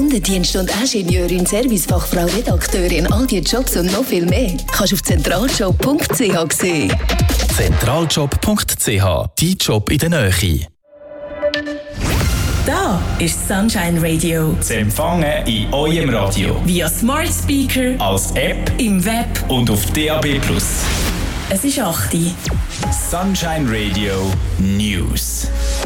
Kundendienst und Ingenieurin, Servicefachfrau, Redakteurin, all die Jobs und noch viel mehr kannst du auf zentraljob.ch sehen. Zentraljob.ch, dein Job in der Nähe. Da ist Sunshine Radio. Zu empfangen in eurem Radio. Via Smart Speaker, als App, im Web und auf DAB+. Es ist 8 Uhr. Sunshine Radio News.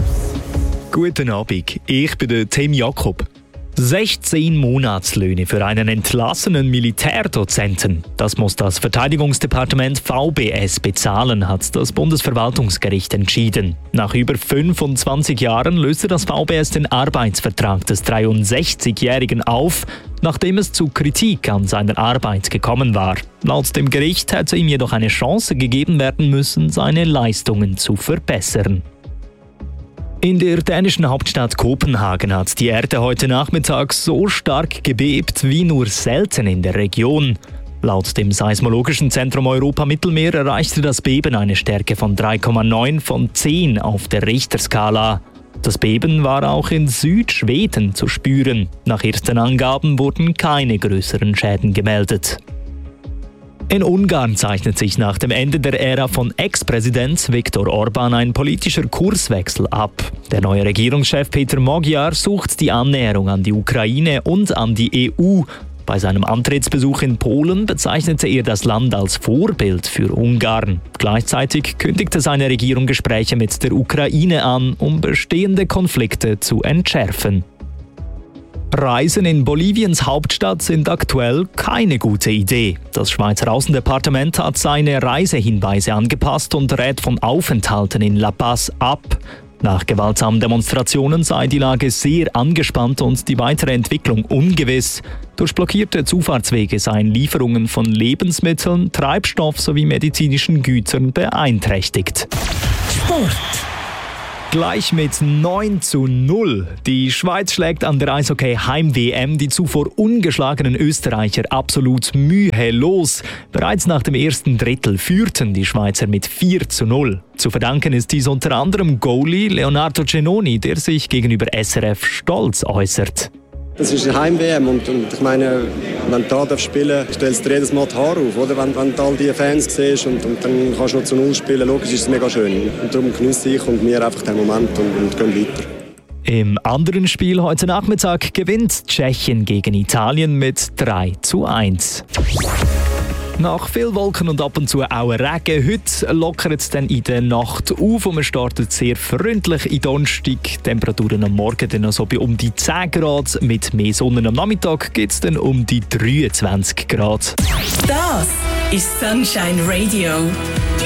Guten Abend, ich bin der Tim Jakob. 16 Monatslöhne für einen entlassenen Militärdozenten. Das muss das Verteidigungsdepartement VBS bezahlen, hat das Bundesverwaltungsgericht entschieden. Nach über 25 Jahren löste das VBS den Arbeitsvertrag des 63-Jährigen auf, nachdem es zu Kritik an seiner Arbeit gekommen war. Laut dem Gericht hätte ihm jedoch eine Chance gegeben werden müssen, seine Leistungen zu verbessern. In der dänischen Hauptstadt Kopenhagen hat die Erde heute Nachmittag so stark gebebt wie nur selten in der Region. Laut dem Seismologischen Zentrum Europa-Mittelmeer erreichte das Beben eine Stärke von 3,9 von 10 auf der Richterskala. Das Beben war auch in Südschweden zu spüren. Nach ersten Angaben wurden keine größeren Schäden gemeldet. In Ungarn zeichnet sich nach dem Ende der Ära von Ex-Präsident Viktor Orbán ein politischer Kurswechsel ab. Der neue Regierungschef Peter Magyar sucht die Annäherung an die Ukraine und an die EU. Bei seinem Antrittsbesuch in Polen bezeichnete er das Land als Vorbild für Ungarn. Gleichzeitig kündigte seine Regierung Gespräche mit der Ukraine an, um bestehende Konflikte zu entschärfen. Reisen in Boliviens Hauptstadt sind aktuell keine gute Idee. Das Schweizer Außendepartement hat seine Reisehinweise angepasst und rät von Aufenthalten in La Paz ab. Nach gewaltsamen Demonstrationen sei die Lage sehr angespannt und die weitere Entwicklung ungewiss. Durch blockierte Zufahrtswege seien Lieferungen von Lebensmitteln, Treibstoff sowie medizinischen Gütern beeinträchtigt. Sport. Gleich mit 9:0. Die Schweiz schlägt an der Eishockey-Heim-WM die zuvor ungeschlagenen Österreicher absolut mühelos. Bereits nach dem ersten Drittel führten die Schweizer mit 4:0. Zu verdanken ist dies unter anderem Goalie Leonardo Cenoni, der sich gegenüber SRF stolz äußert. Das ist eine Heim-WM und ich meine, wenn du da spielen darfst, stellst du dir jedes Mal die Haare auf, oder? Wenn du all die Fans siehst und dann kannst du noch zu 0 spielen, logisch ist es mega schön. Und darum genieße ich und wir einfach den Moment und gehen weiter. Im anderen Spiel heute Nachmittag gewinnt Tschechien gegen Italien mit 3:1. Nach viel Wolken und ab und zu auch Regen, heute lockert es dann in der Nacht auf und man startet sehr freundlich in Donnerstag. Temperaturen am Morgen dann so bei um die 10 Grad, mit mehr Sonne am Nachmittag geht es dann um die 23 Grad. Das ist Sunshine Radio.